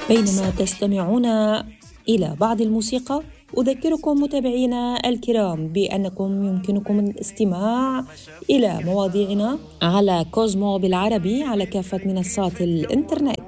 بينما تستمعون إلى بعض الموسيقى، أذكركم متابعينا الكرام بأنكم يمكنكم الاستماع إلى مواضيعنا على كوزمو بالعربي على كافة منصات الإنترنت.